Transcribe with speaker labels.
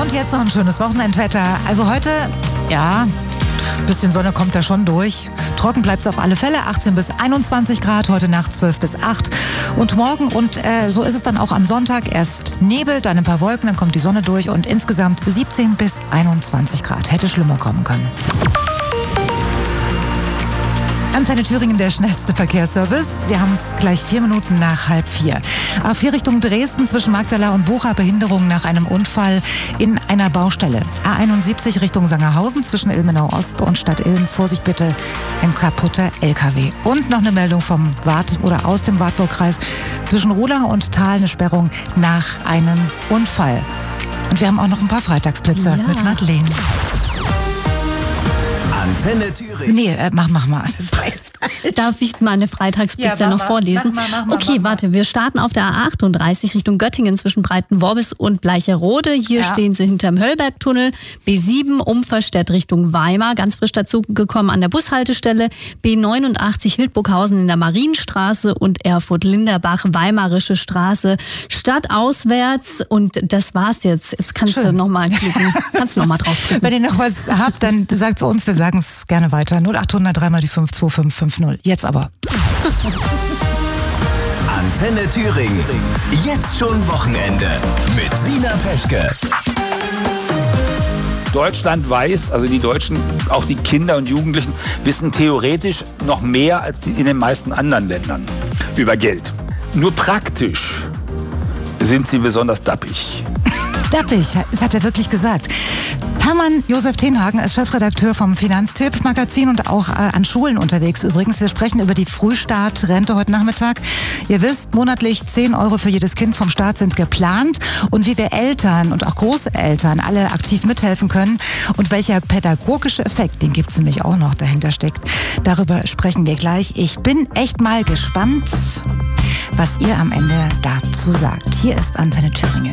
Speaker 1: Und jetzt noch ein schönes Wochenendwetter. Also heute, ja, ein bisschen Sonne kommt da schon durch. Trocken bleibt es auf alle Fälle, 18 bis 21 Grad, heute Nacht 12 bis 8. Und morgen, und so ist es dann auch am Sonntag, erst Nebel, dann ein paar Wolken, dann kommt die Sonne durch und insgesamt 17 bis 21 Grad. Hätte schlimmer kommen können. Antenne Thüringen, der schnellste Verkehrsservice. Wir haben es gleich 4 Minuten nach 3:30. A4 Richtung Dresden zwischen Magdala und Bucha, Behinderung nach einem Unfall in einer Baustelle. A71 Richtung Sangerhausen zwischen Ilmenau Ost und Stadt Ilm. Vorsicht bitte, ein kaputter LKW. Und noch eine Meldung vom aus dem Wartburgkreis zwischen Ruhlau und Thal, eine Sperrung nach einem Unfall. Und wir haben auch noch ein paar Freitagsblitzer mit Madeleine.
Speaker 2: Antenne Thüringen.
Speaker 1: Nee, mach mal.
Speaker 3: Darf ich mal eine Freitagsblitzer noch vorlesen? Okay, warte, wir starten auf der A38 Richtung Göttingen zwischen Breitenworbis und Bleicherode. Hier stehen sie hinterm Höllbergtunnel. B7 Umverstedt Richtung Weimar, ganz frisch dazu gekommen an der Bushaltestelle. B89 Hildburghausen in der Marienstraße und Erfurt-Linderbach, Weimarische Straße, stadtauswärts. Und das war's jetzt. Jetzt kannst du nochmal klicken. Kannst du nochmal drauf klicken.
Speaker 1: Wenn ihr noch was habt, dann sagt es uns, wir sagen es gerne weiter. 0800 3 mal die 52550. Jetzt aber.
Speaker 2: Antenne Thüringen. Jetzt schon Wochenende mit Sina Peschke.
Speaker 4: Deutschland weiß, also die Deutschen, auch die Kinder und Jugendlichen, wissen theoretisch noch mehr als in den meisten anderen Ländern über Geld. Nur praktisch sind sie besonders dappig.
Speaker 1: Dappig, das hat er wirklich gesagt. Hermann Josef Tenhagen ist Chefredakteur vom Finanztipp-Magazin und auch an Schulen unterwegs übrigens. Wir sprechen über die Frühstartrente heute Nachmittag. Ihr wisst, monatlich 10 Euro für jedes Kind vom Staat sind geplant. Und wie wir Eltern und auch Großeltern alle aktiv mithelfen können und welcher pädagogische Effekt, den gibt es nämlich auch noch, dahinter steckt. Darüber sprechen wir gleich. Ich bin echt mal gespannt, was ihr am Ende dazu sagt. Hier ist Antenne Thüringen.